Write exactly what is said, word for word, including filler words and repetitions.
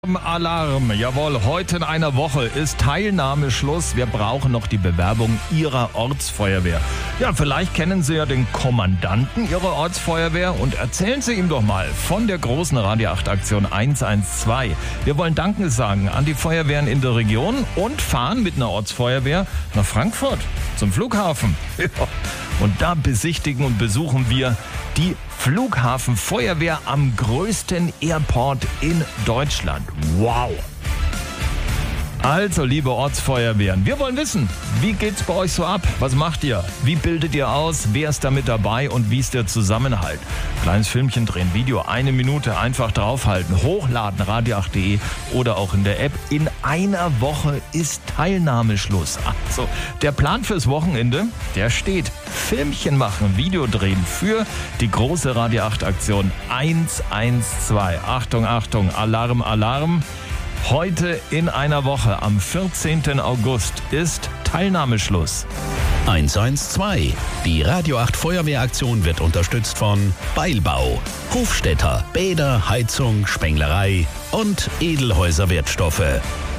Alarm, jawohl, heute in einer Woche ist Teilnahmeschluss. Wir brauchen noch die Bewerbung Ihrer Ortsfeuerwehr. Ja, vielleicht kennen Sie ja den Kommandanten Ihrer Ortsfeuerwehr und erzählen Sie ihm doch mal von der großen Radio acht Aktion eins eins zwei. Wir wollen Danke sagen an die Feuerwehren in der Region und fahren mit einer Ortsfeuerwehr nach Frankfurt zum Flughafen. Ja. Und da besichtigen und besuchen wir die Flughafenfeuerwehr am größten Airport in Deutschland. Wow! Also, liebe Ortsfeuerwehren, wir wollen wissen, wie geht's bei euch so ab? Was macht ihr? Wie bildet ihr aus? Wer ist da mit dabei und wie ist der Zusammenhalt? Kleines Filmchen drehen, Video, eine Minute, einfach draufhalten, hochladen, radio acht punkt de oder auch in der App. In einer Woche ist Teilnahmeschluss. Also, der Plan fürs Wochenende, der steht. Filmchen machen, Video drehen für die große Radio acht Aktion eins eins zwei. Achtung, Achtung, Alarm, Alarm. Heute in einer Woche, am vierzehnten August, ist Teilnahmeschluss. eins eins zwei. Die Radio acht Feuerwehraktion wird unterstützt von Beilbau, Hofstädter, Bäder, Heizung, Spenglerei und Edelhäuser Wertstoffe.